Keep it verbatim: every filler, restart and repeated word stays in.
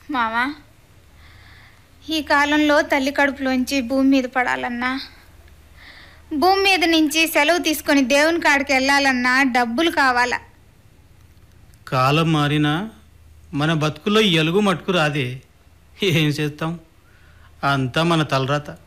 మామా, ఈ కాలంలో తల్లి కడుపులోంచి భూమి మీద పడాలన్నా, భూమి మీద నుంచి సెలవు తీసుకొని దేవుని కాడికి వెళ్ళాలన్నా డబ్బులు కావాలా. కాలం మారినా మన బతుకులో ఎలుగు మట్టుకు రాదే. ఏం చేస్తాం, అంతా మన తలరాత.